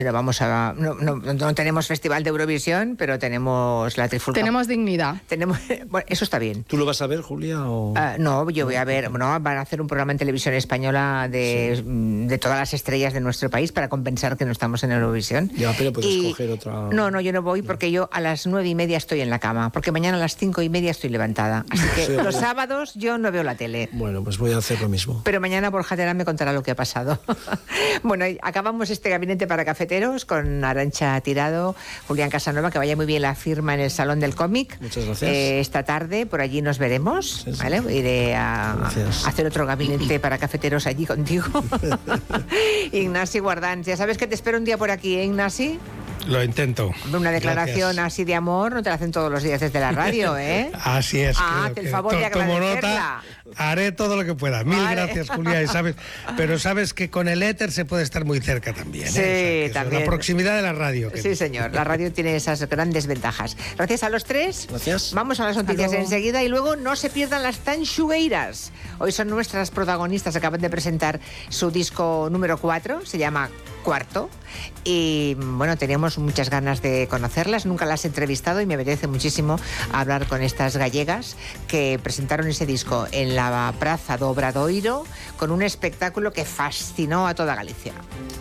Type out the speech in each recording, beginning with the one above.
No tenemos Festival de Eurovisión, pero tenemos la Trifulca. Tenemos dignidad. Bueno, eso está bien. ¿Tú lo vas a ver, Julia? O... No, yo voy a ver. No, van a hacer un programa en televisión española de todas las estrellas de nuestro país para compensar que no estamos en Eurovisión. Ya, pero puedes coger otra. No, yo no voy porque yo a las 9:30 estoy en la cama, porque mañana a las 5:30 estoy levantada. Así que los sábados yo no veo la tele. Bueno, pues voy a hacer lo mismo. Pero mañana Borja Terán me contará lo que ha pasado. Bueno, acabamos este gabinete para cafeteros con Arantxa Tirado, Julián Casanova, que vaya muy bien la firma en el Salón del Cómic. Muchas gracias. Esta tarde, por allí nos veremos, sí. ¿Vale? Iré a hacer otro gabinete para cafeteros allí contigo. Ignasi Guardans, ya sabes que te espero un día por aquí, ¿eh, Ignasi? Lo intento. Una declaración así de amor no te la hacen todos los días desde la radio, ¿eh? Así es. El favor de agradecerla. Haré todo lo que pueda. Mil gracias, Julia. Pero sabes que con el éter se puede estar muy cerca también. Sí, ¿eh? O sea, también. La proximidad de la radio. Sí, señor. La radio tiene esas grandes ventajas. Gracias a los tres. Gracias. Vamos a las noticias enseguida y luego no se pierdan las Tanxugueiras. Hoy son nuestras protagonistas. Acaban de presentar su disco número 4. Se llama Cuarto. Y bueno, teníamos muchas ganas de conocerlas, nunca las he entrevistado y me apetece muchísimo hablar con estas gallegas que presentaron ese disco en la Praza do Obradoiro con un espectáculo que fascinó a toda Galicia.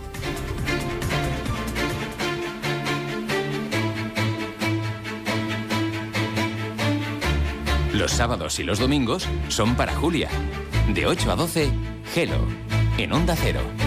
Los sábados y los domingos son para Julia. De 8 a 12, Hello, en Onda Cero.